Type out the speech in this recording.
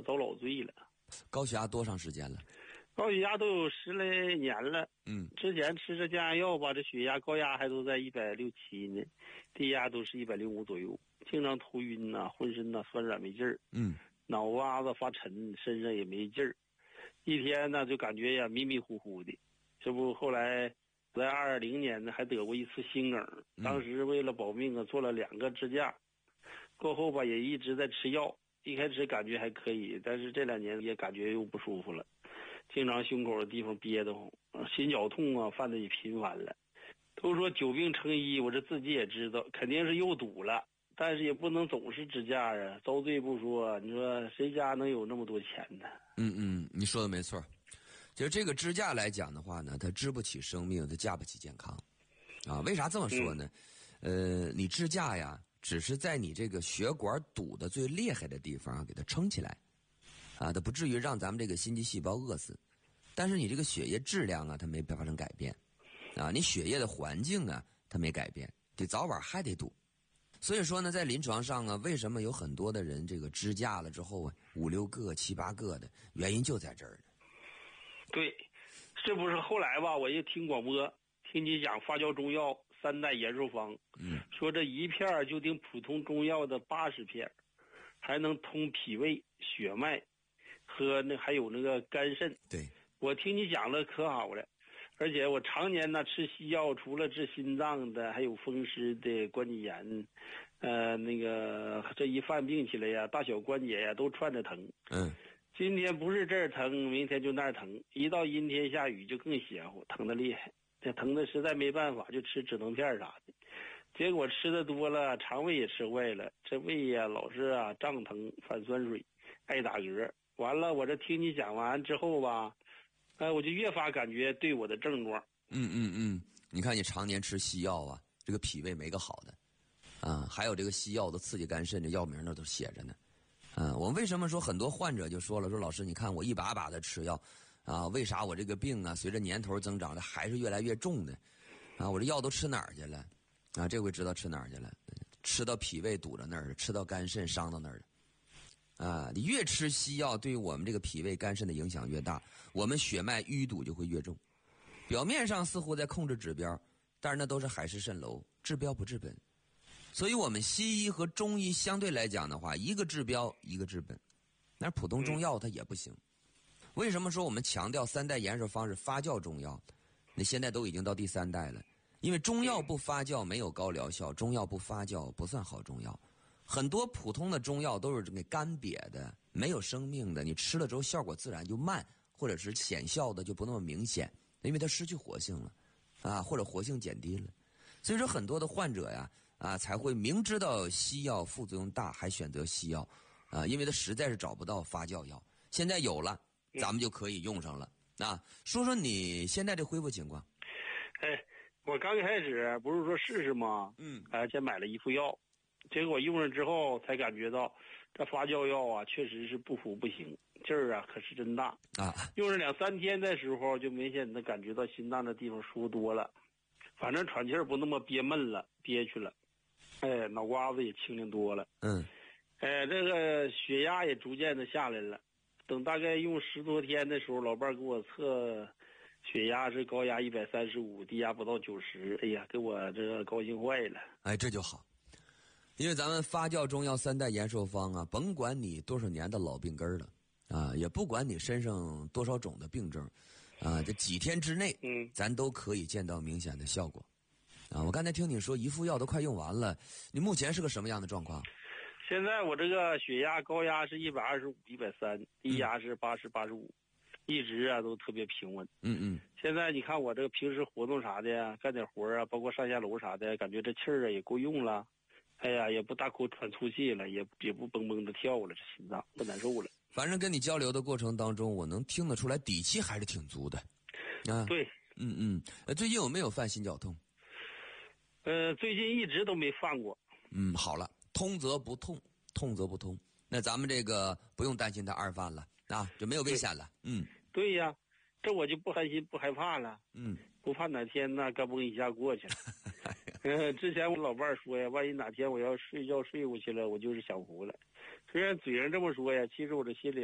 遭老罪了。 高血压多长时间了？ 高血压都有10来年了。之前吃这降压药吧，这血压高压还都在160、7呢，低压都是105左右，经常头晕呐，浑身呐酸软没劲儿。脑瓜子发沉，身上也没劲儿，一天呢就感觉呀迷迷糊糊的。这不后来在2020年呢还得过一次心梗，当时为了保命啊做了2个支架，过后吧也一直在吃药，一开始感觉还可以，但是这2年也感觉又不舒服了，经常胸口的地方憋得慌，心绞痛啊犯的也频繁了。都说久病成医，我这自己也知道肯定是又堵了，但是也不能总是支架啊，遭罪不说，你说谁家能有那么多钱呢？ 你说的没错。就是这个支架来讲的话呢，它支不起生命，它架不起健康啊。为啥这么说呢？你支架呀只是在你这个血管堵的最厉害的地方给它撑起来啊，它不至于让咱们这个心肌细胞饿死，但是你这个血液质量啊它没发生改变啊，你血液的环境啊它没改变，得早晚还得堵。所以说呢，在临床上啊，为什么有很多的人这个支架了之后啊5、6个、7、8个的，原因就在这儿呢。 对，这不是后来吧，我又听广播，听你讲发酵中药3代延寿方，说这一片就顶普通中药的80片，还能通脾胃、血脉和还有那个肝肾。 对， 我听你讲了可好了。而且我常年呢吃西药，除了治心脏的，还有风湿的、关节炎，那个这一犯病起来呀，大小关节呀都串着疼。今天不是这儿疼，明天就那儿疼，一到阴天下雨就更邪乎，疼得厉害。这疼的实在没办法，就吃止疼片啥的。结果吃的多了，肠胃也吃坏了，这胃呀老是啊胀疼、反酸水、爱打嗝。完了，我这听你讲完之后吧。我就越发感觉对我的症状。 你看你常年吃西药啊，这个脾胃没个好的啊，还有这个西药的刺激肝肾，这药名那都写着呢。我们为什么说很多患者就说了，说老师你看我一把把的吃药啊，为啥我这个病啊随着年头增长的还是越来越重呢？啊，我这药都吃哪儿去了？啊，这回知道吃哪儿去了，吃到脾胃堵着那儿，吃到肝肾伤到那儿了。啊，你越吃西药，对于我们这个脾胃肝肾的影响越大，我们血脉淤堵就会越重。表面上似乎在控制指标，但是那都是海市蜃楼，治标不治本。所以我们西医和中医相对来讲的话，一个治标，一个治本。那普通中药它也不行。为什么说我们强调3代延寿方是发酵中药？那现在都已经到第3代了，因为中药不发酵没有高疗效，中药不发酵不算好中药。很多普通的中药都是给干瘪的，没有生命的，你吃了之后效果自然就慢，或者是显效的就不那么明显，因为它失去活性了啊，或者活性减低了。所以说很多的患者呀才会明知道西药副作用大还选择西药啊，因为他实在是找不到发酵药。现在有了，咱们就可以用上了啊。说说你现在的恢复情况。 我刚开始不是说试试吗？先买了一副药，结果用上之后才感觉到这发酵药啊确实是不服不行，劲儿啊可是真大啊。用上2、3天的时候就明显的感觉到心脏的地方舒服多了，反正喘气儿不那么憋闷了憋屈了，脑瓜子也清静多了。这个血压也逐渐的下来了。等大概用10多天的时候，老伴给我测血压是高压135，低压不到90，哎呀给我这高兴坏了。 这就好。因为咱们发酵中药3代延寿方啊，甭管你多少年的老病根了啊，也不管你身上多少种的病症啊，这几天之内咱都可以见到明显的效果啊。我刚才听你说一副药都快用完了，你目前是个什么样的状况？ 现在我这个血压高压是125、130，低压是80、85，一直啊都特别平稳。现在你看我这个平时活动啥的，干点活啊，包括上下楼啥的，感觉这气儿啊也够用了。哎呀，也不大口喘粗气了，也不蹦蹦的跳了，这心脏不难受了。 反正跟你交流的过程当中，我能听得出来底气还是挺足的。啊， 对， 最近有没有犯心绞痛？ 最近一直都没犯过。 好了，通则不痛，痛则不通。那咱们这个不用担心他2犯了啊，就没有危险了。 对呀，这我就不担心不害怕了。不怕哪天呢嘎嘣一下过去了。之前我老伴说呀，万一哪天我要睡觉睡过去了，我就是享福了。虽然嘴上这么说呀，其实我这心里